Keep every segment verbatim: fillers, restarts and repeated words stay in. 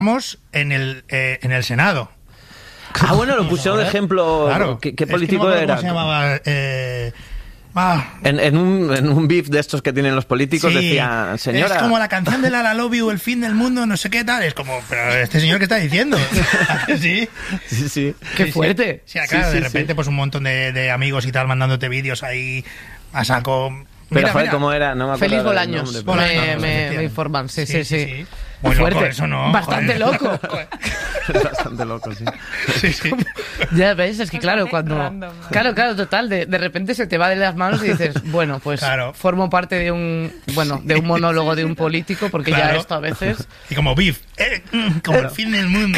en el, eh, en el Senado. Ah, bueno, lo pusieron de ejemplo. Claro. ¿Qué, qué Es político que no me acuerdo era? ¿Cómo se llamaba? Eh, ah. En, en, un, en un beef de estos que tienen los políticos, Sí, decía, señora... es como la canción de La La Love You, el fin del mundo, no sé qué tal. Es como, pero este señor, ¿qué está diciendo? ¿Sí? Sí, sí. ¡Qué Sí, fuerte! Sí, sí, claro, sí, de sí, repente sí. pues un montón de, de amigos y tal mandándote vídeos ahí a saco. Pero, Mira, joder, mira. ¿cómo era? No me acuerdo. Feliz del Bolaños, nombre, Bolaños, me, me, efectivamente. me informan, sí, sí, sí. Sí, sí, sí. Muy Fuerte, loco eso, ¿no? bastante Joder. loco. Es bastante loco, sí. Sí, sí. Ya ves, es que claro, cuando... random, ¿no? Claro, claro, total, de, de repente se te va de las manos y dices, bueno, pues Claro. formo parte de un, bueno, de un monólogo de un político, porque Claro. ya esto a veces... Y como beef, eh, mm, como el fin del mundo.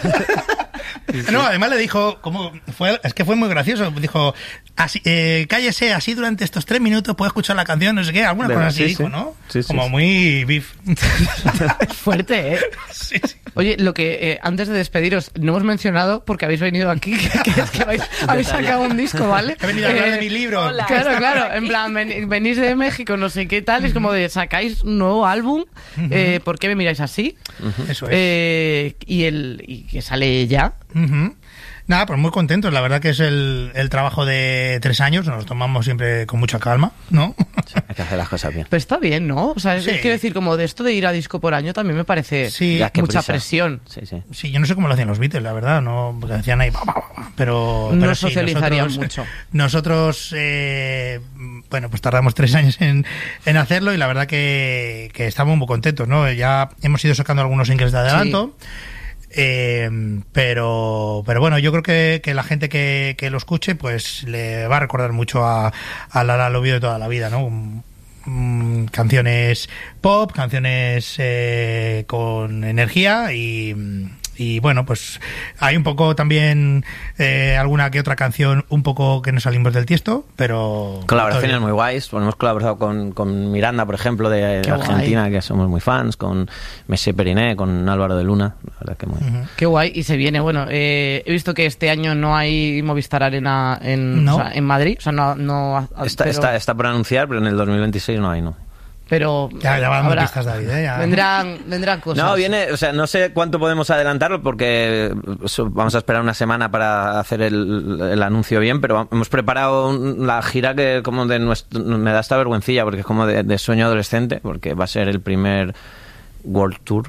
No, además le dijo, como fue, es que fue muy gracioso. Dijo, así, eh, cállese así durante estos tres minutos, puede escuchar la canción, no sé qué, alguna Verdad, cosa así sí, dijo, sí. ¿no? Sí, sí, como sí. muy beef. Fuerte, ¿eh? Sí, sí. Oye, lo que eh, antes de despediros, no hemos mencionado, porque habéis venido aquí, que, que es que habéis, habéis sacado un disco, ¿vale? He venido a hablar Eh, de mi libro. hola. Claro, Estamos claro, aquí. en plan, ven- venís de México, no sé qué tal, es como de sacáis un nuevo álbum, eh, ¿por qué me miráis así? Eso es. Eh, y, el, y que sale ya. Ujú. Nada, pues muy contentos. La verdad que es el, el trabajo de tres años. Nos lo tomamos siempre con mucha calma, ¿no? Hay que hacer las cosas bien. Pero está bien, ¿no? O sea, es, Sí. quiero decir, como de esto de ir a disco por año también me parece Sí. Ya, qué mucha prisa. presión. Sí, sí. Sí, yo no sé cómo lo hacían los Beatles, la verdad, no, porque decían ahí, "Ba, ba, ba, ba", pero, No pero sí, socializarían nosotros, mucho. Nosotros, eh, bueno, pues tardamos tres años en, en hacerlo y la verdad que, que estamos muy contentos, ¿no? Ya hemos ido sacando algunos singles de adelanto. Eh, pero pero bueno, yo creo que, que la gente que, que lo escuche pues le va a recordar mucho a, a La La Love You de toda la vida, ¿no? Un- mm, canciones pop, canciones eh, con energía y, y bueno, pues hay un poco también eh, alguna que otra canción un poco que nos salimos del tiesto, pero Colaboraciones muy guays. Bueno, hemos colaborado con, con Miranda, por ejemplo, de Qué Argentina, guay. que somos muy fans, con Messi Periné, con Álvaro de Luna. La verdad que muy... Ujú. Qué guay, y se viene. Bueno, eh, he visto que este año no hay Movistar Arena en, No. o sea, en Madrid. O sea, no. no Está, pero, está, está por anunciar, pero en el dos mil veintiséis no hay, ¿no? pero Ya, ya va dando habrá- pistas, David, ¿eh? Ya. Vendrán, vendrán cosas. No, viene, o sea, no sé cuánto podemos adelantarlo porque eso, vamos a esperar una semana para hacer el, el anuncio bien, pero hemos preparado un- la gira que como de nuestro, me da esta vergüencilla porque es como de, de sueño adolescente, porque va a ser el primer World Tour.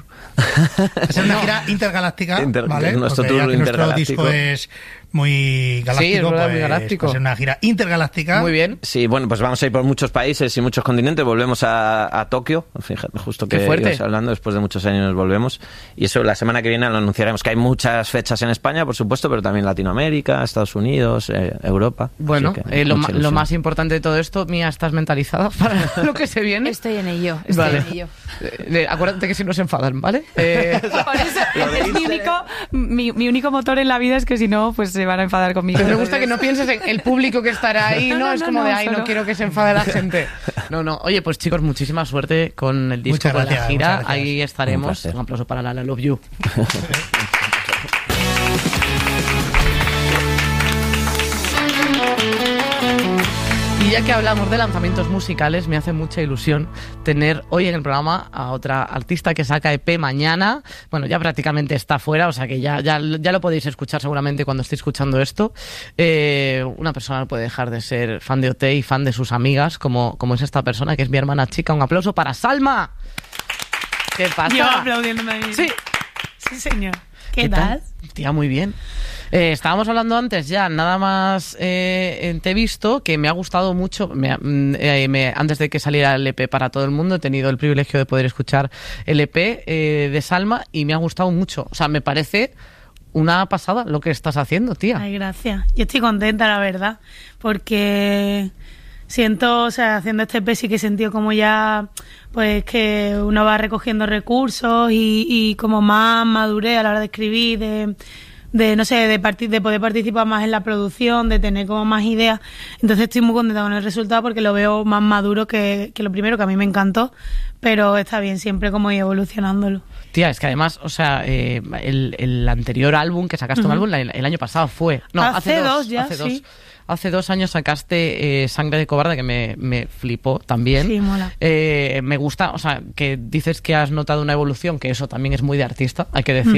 Es una gira intergaláctica, Inter- ¿vale? nuestro Porque ya tour que nuestro intergaláctico. disco es muy galáctico, Sí, es verdad, pues, muy galáctico. pues es una gira intergaláctica. Muy bien. Sí, bueno, pues vamos a ir por muchos países y muchos continentes. Volvemos a, a Tokio, fíjate, justo Qué que fuerte. ibas hablando, después de muchos años volvemos. Y eso la semana que viene lo anunciaremos, que hay muchas fechas en España, por supuesto, pero también Latinoamérica, Estados Unidos, eh, Europa. Bueno, Así que eh, lo, mucha ma- lo ilusión. más importante de todo esto, Mía, ¿estás mentalizada para lo que se viene? Estoy en ello, estoy Vale. en ello. Eh, eh, acuérdate que si no se enfadan, ¿vale? Eh, Por eso, es mi único, mi, mi único motor en la vida es que si no, pues se van a enfadar conmigo. Pero me gusta que no pienses en el público que estará ahí, ¿no? No, no, es no, como no, de, ay, no solo- quiero que se enfade la gente. No, no. Oye, pues chicos, muchísima suerte con el disco, Muchas con la gracias, gira. muchas gracias. Ahí Un estaremos. placer. Un aplauso para La La Love You. Y ya que hablamos de lanzamientos musicales, me hace mucha ilusión tener hoy en el programa a otra artista que saca E P mañana. Bueno, ya prácticamente está fuera, o sea que ya, ya, ya lo podéis escuchar seguramente cuando estéis escuchando esto. Eh, una persona no puede dejar de ser fan de O T y fan de sus amigas, como, como es esta persona, que es mi hermana chica. Un aplauso para Salma. ¿Qué pasa? Yo aplaudiéndome a mí. Sí. Sí, señor. ¿Qué, tal? Tía, muy bien. Eh, estábamos hablando antes ya, nada más eh, te he visto, que me ha gustado mucho, me, ha- mm, eh, me- antes de que saliera el E P para todo el mundo, he tenido el privilegio de poder escuchar el E P eh, de Salma y me ha gustado mucho. O sea, me parece una pasada lo que estás haciendo, tía. Ay, gracias. Yo estoy contenta, la verdad, porque siento, o sea, haciendo este E P sí que he sentido como ya, pues que uno va recogiendo recursos y, y como más madurez a la hora de escribir, de de no sé, de, parti- de poder participar más en la producción, de tener como más ideas. Entonces estoy muy contenta con el resultado porque lo veo más maduro que, que lo primero, que a mí me encantó, pero está bien siempre como ir evolucionándolo. Tía, es que además, o sea, eh, el, el anterior álbum que sacaste, uh-huh. un álbum el, el año pasado fue... No, hace, hace dos, dos ya, hace sí. dos. Hace dos años sacaste eh, Sangre de Cobarde, que me, me flipó también. Sí, mola. Eh, me gusta, o sea, que dices que has notado una evolución, que eso también es muy de artista, hay que decir.